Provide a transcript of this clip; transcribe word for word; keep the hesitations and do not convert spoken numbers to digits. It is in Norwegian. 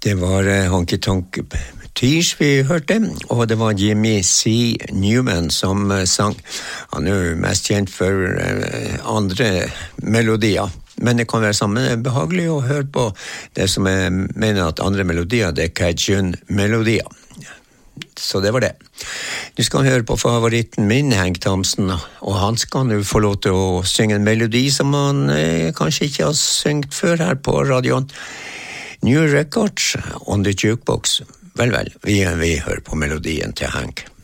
Det var uh, Honky Tonk Tish vi hørte, og det var Jimmy C. Newman som uh, sang. Han er jo mest kjent for uh, andre melodier, men det kan være sammen behagelig å høre på det som jeg mener at andre melodier, det er Cajun-melodier. Så det var det. Du skal høre på favoritten min, Hank Thompson, og han skal nu få lov til å synge en melodi som han eh, kanskje ikke har syngt før her på radioen. New Records on the Jukebox. Vel, vel, vi, vi hører på melodien til Hank.